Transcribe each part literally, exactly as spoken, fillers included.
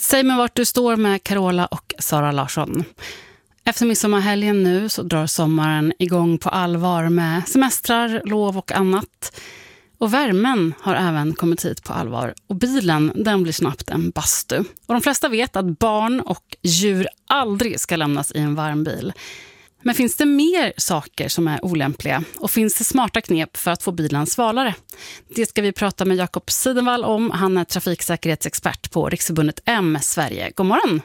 Säg mig vart du står med Carola och Sara Larsson. Efter midsommarhelgen nu så drar sommaren igång på allvar med semestrar, lov och annat. Och värmen har även kommit hit på allvar. Och bilen, den blir snabbt en bastu. Och de flesta vet att barn och djur aldrig ska lämnas i en varm bil. Men finns det mer saker som är olämpliga? Och finns det smarta knep för att få bilen svalare? Det ska vi prata med Jakob Sidenvall om. Han är trafiksäkerhetsexpert på Riksförbundet M Sverige. God morgon!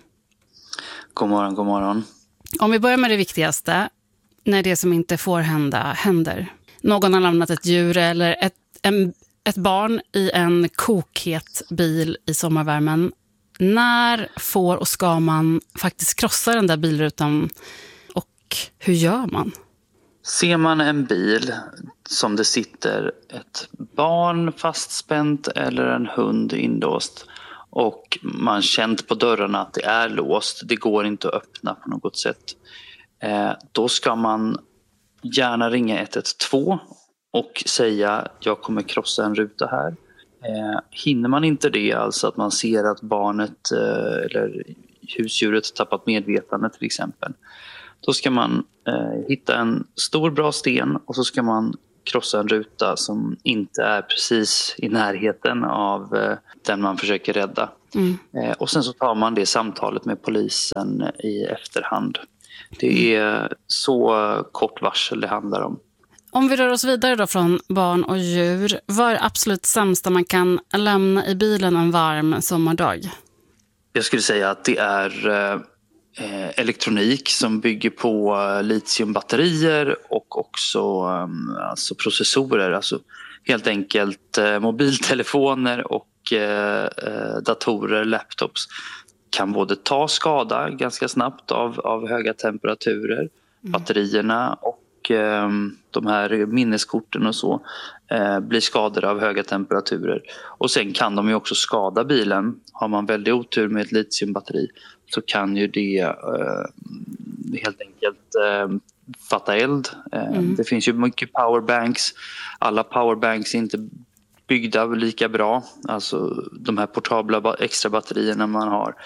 God morgon, god morgon. Om vi börjar med det viktigaste. När det som inte får hända händer. Någon har lämnat ett djur eller ett, en, ett barn i en kokhet bil i sommarvärmen. När får och ska man faktiskt krossa den där bilrutan? Hur gör man? Ser man en bil som det sitter ett barn fastspänt eller en hund inlåst och man känt på dörrarna att det är låst, det går inte att öppna på något sätt, eh, då ska man gärna ringa ett ett två och säga jag kommer krossa en ruta här. Eh, hinner man inte det, alltså att man ser att barnet eh, eller husdjuret tappat medvetande till exempel, då ska man eh, hitta en stor bra sten och så ska man krossa en ruta som inte är precis i närheten av eh, den man försöker rädda. Mm. Eh, och sen så tar man det samtalet med polisen i efterhand. Det är så kort varsel det handlar om. Om vi rör oss vidare då från barn och djur, vad är absolut sämsta man kan lämna i bilen en varm sommardag? Jag skulle säga att det är Eh, Eh, elektronik som bygger på eh, litiumbatterier och också eh, alltså processorer, alltså helt enkelt eh, mobiltelefoner och eh, datorer, laptops kan både ta skada ganska snabbt av, av höga temperaturer, mm. batterierna och eh, de här minneskorten och så eh, blir skadade av höga temperaturer, och sen kan de ju också skada bilen. Har man väldigt otur med ett litiumbatteri så kan ju det eh, helt enkelt eh, fatta eld. Eh, mm. Det finns ju mycket powerbanks. Alla powerbanks är inte byggda lika bra. Alltså de här portabla extra batterierna man har.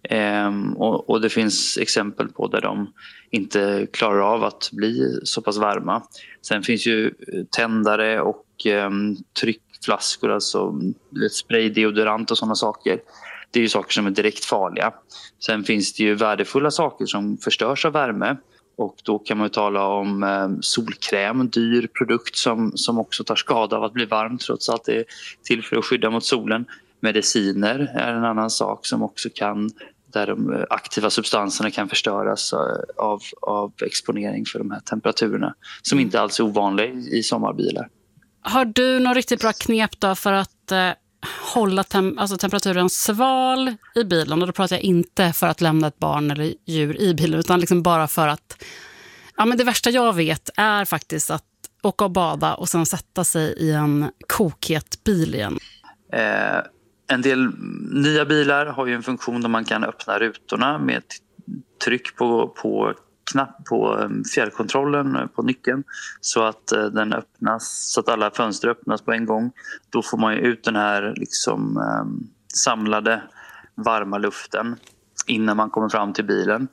Eh, och, och det finns exempel på där de inte klarar av att bli så pass varma. Sen finns ju tändare och eh, tryckflaskor, alltså spraydeodorant och sådana saker. Det är ju saker som är direkt farliga. Sen finns det ju värdefulla saker som förstörs av värme. Och då kan man ju tala om eh, solkräm, en dyr produkt som, som också tar skada av att bli varm trots att det är till för att skydda mot solen. Mediciner är en annan sak som också kan, där de aktiva substanserna kan förstöras av, av exponering för de här temperaturerna. Som inte alls är ovanliga i sommarbilar. Har du något riktigt bra knep då för att eh... hålla tem- alltså temperaturen sval i bilen? Och då pratar jag inte för att lämna ett barn eller djur i bilen, utan liksom bara för att ja, men det värsta jag vet är faktiskt att åka och bada och sen sätta sig i en kokhet bil igen. Eh, en del nya bilar har ju en funktion där man kan öppna rutorna med ett tryck på, på knapp på fjärrkontrollen på nyckeln så att den öppnas, så att alla fönster öppnas på en gång. Då får man ju ut den här liksom um, samlade varma luften innan man kommer fram till bilen.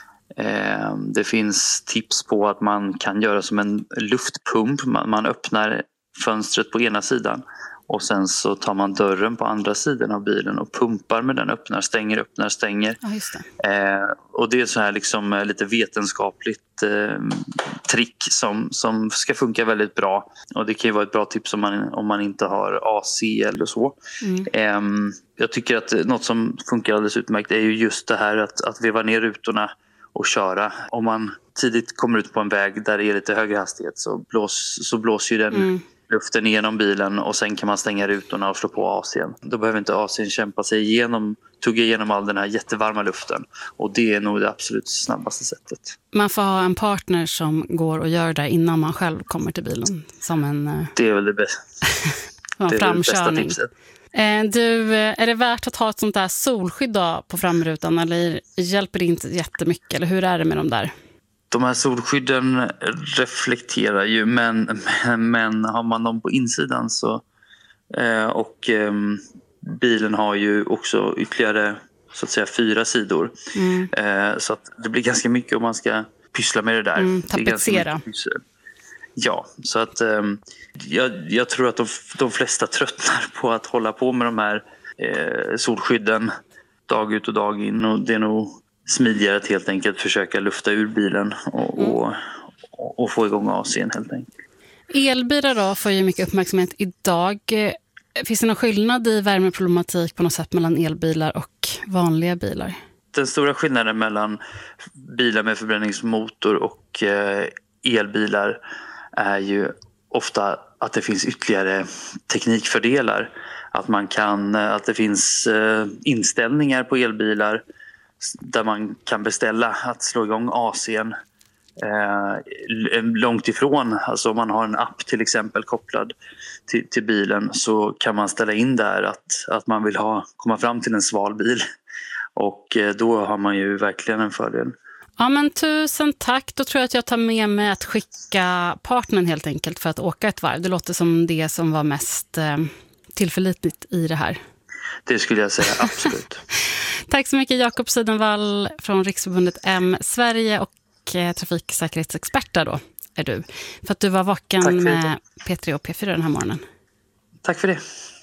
Eh, det finns tips på att man kan göra som en luftpump. Man, man öppnar fönstret på ena sidan och sen så tar man dörren på andra sidan av bilen och pumpar med den, öppnar, stänger, öppnar, stänger. Ja, just det. Eh, och det är så här liksom lite vetenskapligt eh, trick som, som ska funka väldigt bra. Och det kan ju vara ett bra tips om man, om man inte har A C eller så. Mm. Eh, jag tycker att något som funkar alldeles utmärkt är ju just det här att, att veva ner rutorna och köra. Om man tidigt kommer ut på en väg där det är lite högre hastighet så, blås, så blåser ju den mm. luften igenom bilen och sen kan man stänga rutorna och slå på A C:n. Då behöver inte A C:n kämpa sig igenom, tugga igenom all den här jättevarma luften. Och det är nog det absolut snabbaste sättet. Man får ha en partner som går och gör det innan man själv kommer till bilen. Som en, det är väl det, bästa. det, är väl det bästa tipset. Du, är det värt att ha ett sånt där solskydd då på framrutan eller hjälper det inte jättemycket? Eller hur är det med de där? De här solskydden reflekterar ju, men, men har man dem på insidan så eh, och eh, bilen har ju också ytterligare så att säga fyra sidor. Mm. Eh, så att det blir ganska mycket om man ska pyssla med det där. Mm, det är ganska tapetsera. Ja, så att eh, jag, jag tror att de, de flesta tröttnar på att hålla på med de här eh, solskydden dag ut och dag in. Och det är nog smidigare att helt enkelt försöka lufta ur bilen och, Mm. och, och, och få igång A C:n helt enkelt. Elbilar då får ju mycket uppmärksamhet idag. Finns det någon skillnad i värmeproblematik på något sätt mellan elbilar och vanliga bilar? Den stora skillnaden mellan bilar med förbränningsmotor och eh, elbilar är ju ofta att det finns ytterligare teknikfördelar. Att man kan, att det finns eh, inställningar på elbilar där man kan beställa att slå igång A C:n eh, långt ifrån. Alltså om man har en app till exempel kopplad till, till bilen, så kan man ställa in där att, att man vill ha, komma fram till en sval bil. Och eh, då har man ju verkligen en fördel. Ja, men tusen tack. Då tror jag att jag tar med mig att skicka partnern helt enkelt för att åka ett varv. Det låter som det som var mest eh, tillförlitligt i det här. Det skulle jag säga, absolut. Tack så mycket Jakob Sidenvall från Riksförbundet M Sverige och eh, trafiksäkerhetsexperter då är du. För att du var vaken med P tre och P fyra den här morgonen. Tack för det.